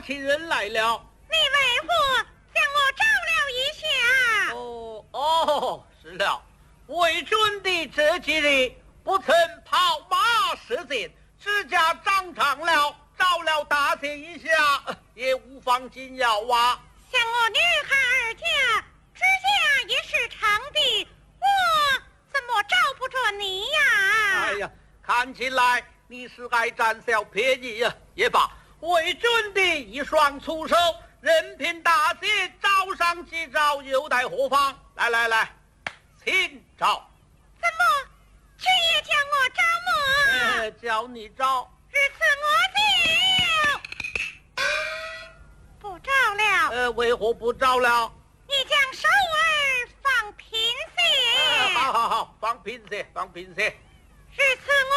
亲人来了。 你为何向我照料一下？ 是了，为准的这几日不曾跑马射箭，指甲长长了，照料大姐一下，也无妨紧要啊。 像我女孩儿家指甲也是长的，我怎么照不着你呀？ 哎呀，看起来你是爱占小便宜呀，也罢，为准的一双粗手，任凭大姐招上几招，又待何妨？来，请找。 怎么这也叫我招么？ 叫你招。 如此我就不招了。 为何不招了？ 你将手儿放平些。 好，放平些。 如此我